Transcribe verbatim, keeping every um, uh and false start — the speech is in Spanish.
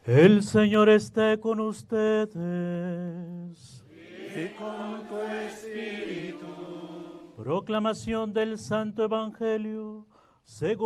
El Señor esté con ustedes. Y con tu espíritu. Proclamación del Santo Evangelio según